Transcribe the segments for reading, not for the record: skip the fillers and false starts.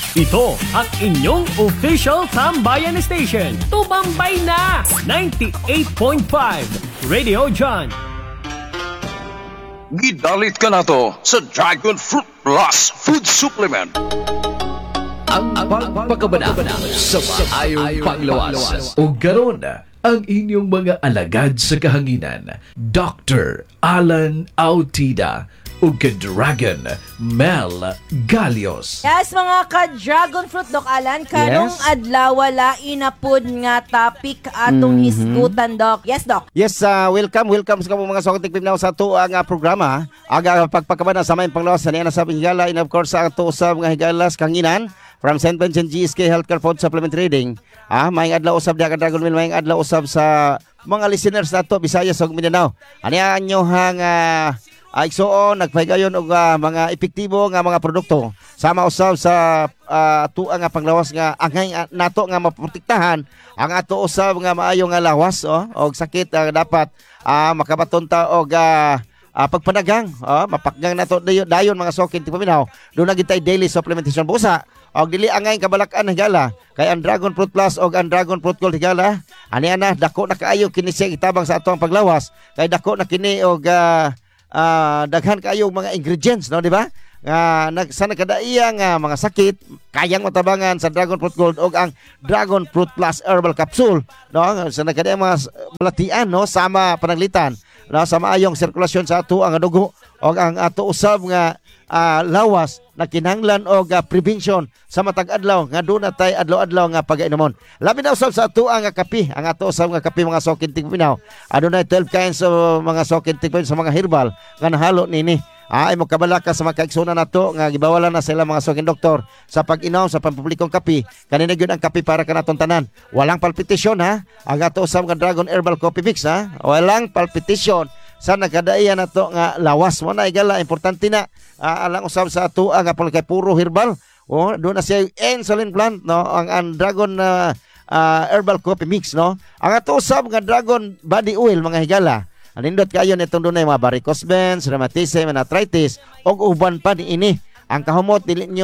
Ito ang inyong official Tambayan Station. Tumambay na! 98.5 Radio John. Gidalit ka na to sa Dragon Fruit Plus Food Supplement. Ang pagpakabana sa maayong panglawas. O garon ang inyong mga alagad sa kahanginan, Dr. Alan Autida o ka-Dragon Mel Galios. Yes, mga ka-Dragon Fruit, Doc Alan, karong adlaw wala inapod nga topic atong hisgutan, Doc. Yes, Doc. Yes, welcome sa mga sokotik pimnaw sa ato ang programa. Aga pagpakabana sa may panglawas sa niya na sa higala, and of course sa ato sa mga higalas kanginan from St. Vincent GSK Healthcare Food Supplement Trading. May adlaw usab diha ka Dragon Mill, may adlaw usab sa mga listeners nato Bisayas ug Mindanao. Ani ang inyohang igsoon nagpahigayon og mga epektibo nga mga produkto sama usab sa tuwa nga panglawas nga angay nato nga maprotektahan ang ato usab nga maayo nga lawas og sakit dapat makabaton ta og pagpanagang mapakgang nato dayon mga sokin ti paminaw do na gitay daily supplementation busa og dili angay kabalakan higala kay ang Dragon Fruit Plus og ang Dragon Fruit Gold higala ani ana dako na kaayo kini siya itabang sa atong paglawas kay dako na kini og daghan kayo mga ingredients, no, di ba? Sa nakadaiya nga mga sakit kayang matabangan sa Dragon Fruit Gold o ang Dragon Fruit Plus Herbal Capsule, no? Sa nakadaiya mga balatian, no, sama pananglitan, no, sa maayong sirkulasyon sa ato ang dugo o ang ato usab nga lawas na kinahanglan og prevention sa matag adlaw nga doon natay adlaw-adlaw nga pagainomon. Labi na usab sa ato ang kape, ang ato usab nga kape mga sokin tigpinaw. Adunay 12 kinds of mga sokin tigpinaw sa mga herbal nga nahalo nini. Ay mo kabalaka sa mga kaigsunan nato nga gibawalan na sila mga sokin doktor sa pag-inom sa pampublikong kape. Kanina gyud ang kape para kanaton tanan. Walang palpitasyon ha. Ang ato usab nga Dragon Herbal Coffee Mix ha. Walang palpitasyon sa nagkadaiya na to nga lawas mo na igala importante na alang usab sa ato nga kay puro herbal doon na siya insulin plant, no, ang Dragon Herbal Coffee Mix, no, ang ato usab nga Dragon Body Oil mga higala anindot kayo nitong dunay mga varicose veins, rheumatism, arthritis og uban pa niini ang kahumot dili nyo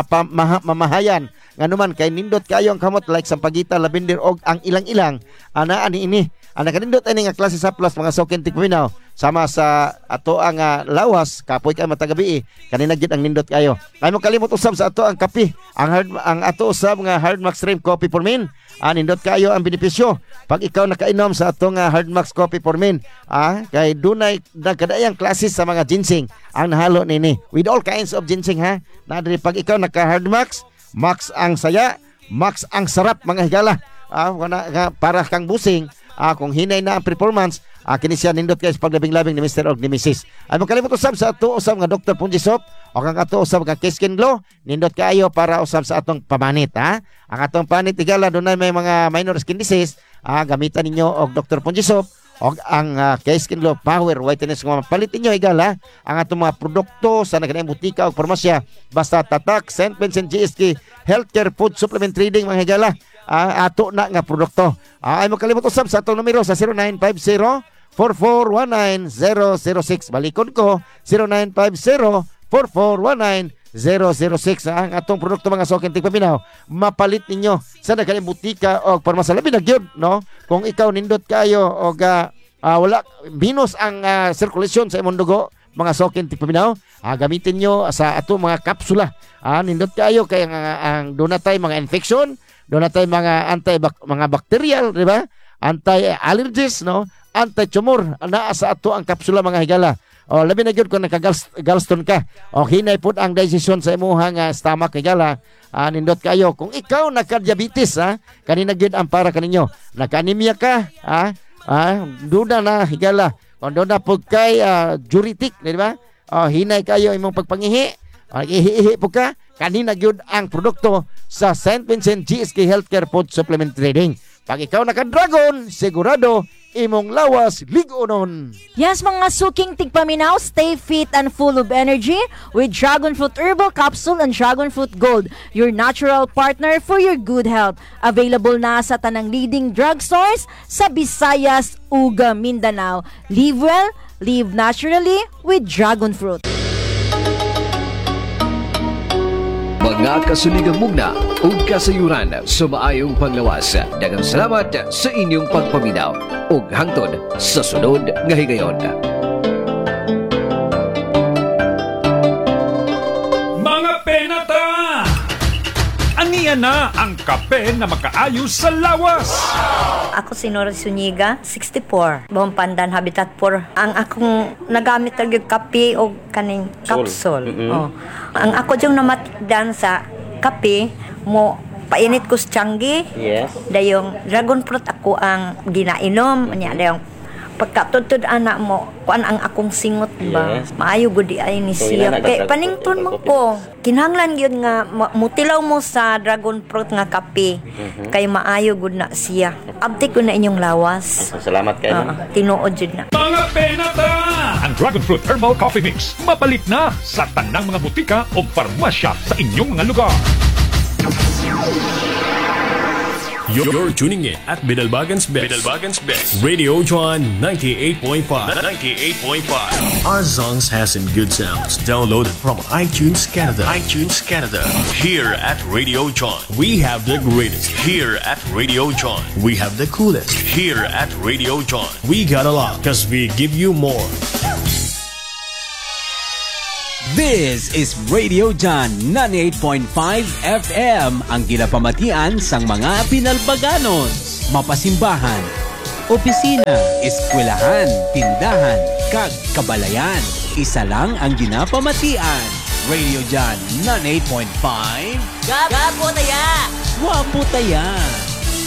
mamahayan nga naman kay nindot kayo ang kahumot like sa pagita lavender og ang ilang-ilang ana ani ini ang nakanindot ani nga klase sa plus mga sokin tigpinaw sama sa ato ang lawas kapoy kay matagabi kanina gid ang nindot kayo ay mo kalimot usab sa ato ang kape ang ato usab nga Hard Max Stream Coffee for Men nindot kayo ang benepisyo pag ikaw nakainom sa ato nga Hard Max Coffee for Men kay dunay nagkadaayang klase sa mga ginseng ang nahalo nini with all kinds of ginseng ha na diri pag ikaw naka Hard Max Max ang saya Max ang sarap mga higala para kang busing kung hinay na ang performance kini siya nindot guys paglabing-labing ni Mr. og ni Mrs. Ay makalimot usab sa ato usab nga Dr. Punjisop o ang ato usab nga Skin Glow nindot kaayo para usab sa atong pamanit ang atong panit igala dunay may mga minor skin disease gamitan ninyo og Dr. Punjisop o ang Skin Glow Power Whiteness nga mapalit ninyo igala ang atong mga produkto sa nagkanang butika o farmasya basta tatak St. Vincent GSK Healthcare Food Supplement Trading mga higala ato na nga produkto. Ay makalimot usab sa atong numero sa 0950-4419-006. Balikon ko 0950-4419-006 ang atong produkto mga sokin tigpaminaw. Mapalit ninyo sa nagkanang butika o farmasya labi na gyud, no? Kung ikaw nindot kayo og wala minus ang sirkulasyon sa imong dugo mga sokin tigpaminaw gamitin nyo sa ato mga kapsula nindot kayo kay ang donatay mga infection doon natin mga mga bacterial, di ba? Anti-allergies, no? Anti-tumor. Naa sa ato ang kapsula mga higala. O labi na gyud kung naka-gallstone ka. O hinay pud ang digestion sa imuhang stomach higala. Nindot kayo. Kung ikaw naka-diabetes, kanina gyud ang para kaninyo. Naka-anemia ka, duda na higala. Kung doon na pud kay diuretic, di ba? Hinay kayo imong pagpangihi. Ihi-ihi po ka, kanina gyud ang produkto sa St. Vincent GSK Healthcare Food Supplement Trading. Pag ikaw naka-Dragon, sigurado imong lawas ligonon. Yes, mga suking tigpaminaw, stay fit and full of energy with Dragon Fruit Herbal Capsule and Dragon Fruit Gold, your natural partner for your good health. Available na sa tanang leading drugstores sa Visayas ug Mindanao. Live well, live naturally with Dragon Fruit. Mga kasuligang mugna o kasayuran sa maayong panglawas. Daghang salamat sa inyong pagpaminaw ug hangtod sa sunod nga higayon. Mga penata! Aniya na ang kape na makaayo sa lawas. Ako si Nora Zuniga, 64. Buong Pandan, Habitat 4. Ang akong nagamit talaga kape o kaning capsule. Oh. Ang ako diyong namatigdan sa kape, mo painit ko sa tiyanggi. Yes. Dayong dragon fruit ako ang ginainom. Anya dayong pagkatutod anak mo, kuan ang akong singot ba? Yes. Maayo gudi ay ni So, siya. ilan Kay nagka-dragon panington fruit mo ang ko. Kinahanglan yun nga mutilaw mo sa dragon fruit nga kape. Kay maayo gud na siya. Abti ko na inyong lawas. Salamat kayo. Tinuod jud na. Mga penata! Ang Dragon Fruit Herbal Coffee Mix mapalit na sa tanang mga butika o parmasya sa inyong mga lugar. You're tuning in at Bidalbagan's Best. Radio John 98.5. Our songs has some good sounds. Downloaded from iTunes Canada. Here at Radio John, we have the greatest. Here at Radio John, we have the coolest. Here at Radio John, we got a lot because we give you more. This is Radio John 98.5 FM, ang ginapamatian sang mga Pinalbaganos. Mapasimbahan, opisina, eskwelahan, tindahan, kag kabalayan. Isa lang ang ginapamatian. Radio John 98.5. Gwapo taya!